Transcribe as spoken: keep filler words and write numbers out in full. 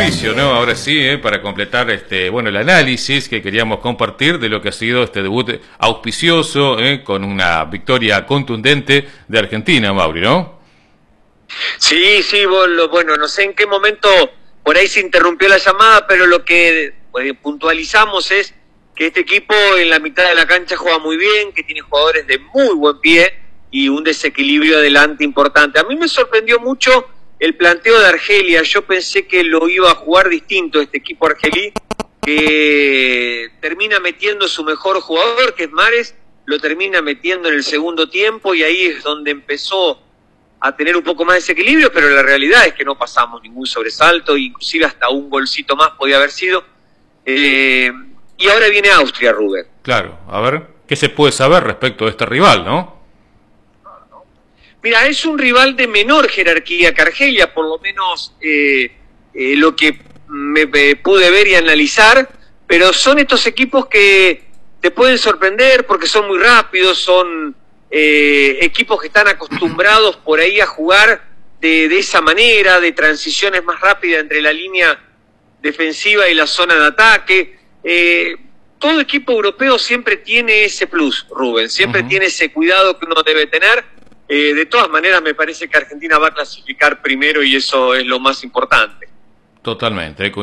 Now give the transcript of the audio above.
servicio, ¿no? Ahora sí, ¿eh? Para completar este, bueno, el análisis que queríamos compartir de lo que ha sido este debut auspicioso, ¿eh? Con una victoria contundente de Argentina, Mauri, ¿no? Sí, sí, bueno, no sé en qué momento por ahí se interrumpió la llamada, pero lo que pues, puntualizamos es que este equipo en la mitad de la cancha juega muy bien, que tiene jugadores de muy buen pie y un desequilibrio adelante importante. A mí me sorprendió mucho el planteo de Argelia. Yo pensé que lo iba a jugar distinto este equipo argelí, que termina metiendo su mejor jugador, que es Mahrez, lo termina metiendo en el segundo tiempo y ahí es donde empezó a tener un poco más de desequilibrio, pero la realidad es que no pasamos ningún sobresalto, inclusive hasta un golcito más podía haber sido. Eh, y ahora viene Austria, Rubén. Claro, a ver, ¿qué se puede saber respecto de este rival, no? Mira, es un rival de menor jerarquía que Argelia, por lo menos eh, eh, lo que me, me pude ver y analizar, pero son estos equipos que te pueden sorprender porque son muy rápidos, son eh, equipos que están acostumbrados por ahí a jugar de, de esa manera, de transiciones más rápidas entre la línea defensiva y la zona de ataque. Eh, todo equipo europeo siempre tiene ese plus, Rubén, siempre uh-huh. tiene ese cuidado que uno debe tener. Eh, de todas maneras, me parece que Argentina va a clasificar primero y eso es lo más importante. Totalmente.